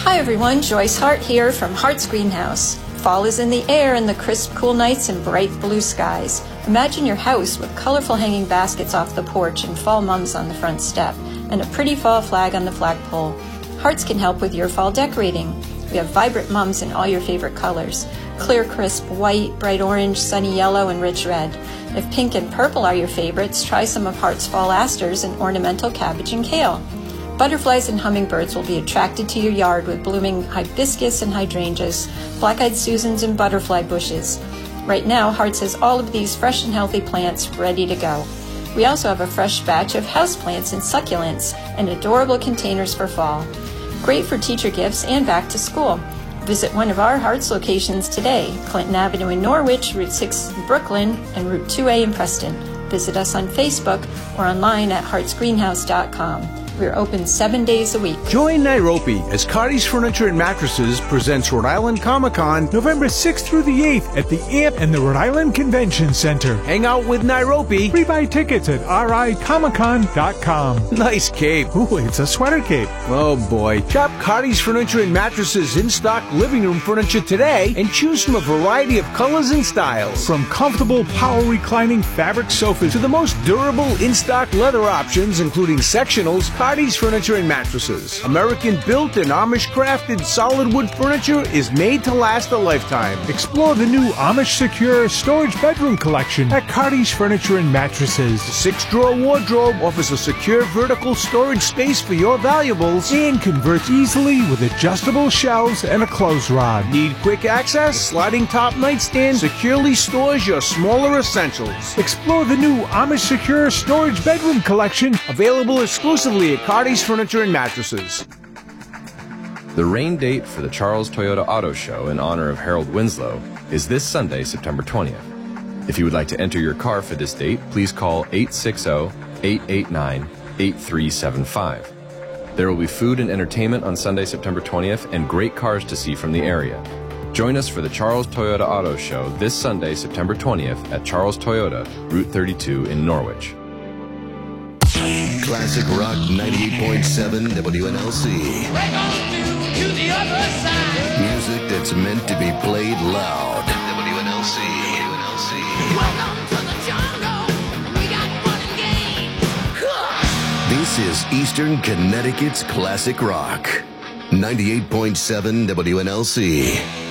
Hi everyone, Joyce Hart here from Hart's Greenhouse. Fall is in the air and the crisp, cool nights and bright blue skies. Imagine your house with colorful hanging baskets off the porch and fall mums on the front step, and a pretty fall flag on the flagpole. Hart's can help with your fall decorating. We have vibrant mums in all your favorite colors. Clear, crisp white, bright orange, sunny yellow, and rich red. If pink and purple are your favorites, try some of Hart's fall asters and ornamental cabbage and kale. Butterflies and hummingbirds will be attracted to your yard with blooming hibiscus and hydrangeas, black-eyed Susans and butterfly bushes. Right now, Hart's has all of these fresh and healthy plants ready to go. We also have a fresh batch of houseplants and succulents and adorable containers for fall. Great for teacher gifts and back to school. Visit one of our Hart's locations today, Clinton Avenue in Norwich, Route 6 in Brooklyn, and Route 2A in Preston. Visit us on Facebook or online at hartsgreenhouse.com. We're open 7 days a week. Join Nairobi as Cardi's Furniture and Mattresses presents Rhode Island Comic Con November 6th through the 8th at the AMP and the Rhode Island Convention Center. Hang out with Nairobi. Pre-buy tickets at ricomiccon.com. Nice cape. Ooh, it's a sweater cape. Oh boy. Shop Cardi's Furniture and Mattresses in-stock living room furniture today and choose from a variety of colors and styles. From comfortable power reclining fabric sofas to the most durable in-stock leather options, including sectionals, Cardi's Furniture and Mattresses. American-built and Amish-crafted solid wood furniture is made to last a lifetime. Explore the new Amish Secure Storage Bedroom Collection at Cardi's Furniture and Mattresses. The 6-drawer wardrobe offers a secure vertical storage space for your valuables and converts easily with adjustable shelves and a clothes rod. Need quick access? Sliding top nightstand securely stores your smaller essentials. Explore the new Amish Secure Storage Bedroom Collection, available exclusively at Cardi's Furniture and Mattresses. The rain date for the Charles Toyota Auto Show in honor of Harold Winslow is this Sunday, September 20th. If you would like to enter your car for this date, please call 860-889-8375. There will be food and entertainment on Sunday, September 20th, and great cars to see from the area. Join us for the Charles Toyota Auto Show this Sunday, September 20th at Charles Toyota, Route 32 in Norwich. Classic Rock 98.7 WNLC. We're going to the other side. Music that's meant to be played loud. WNLC. Welcome to the jungle. We got fun and games. This is Eastern Connecticut's Classic Rock. 98.7 WNLC.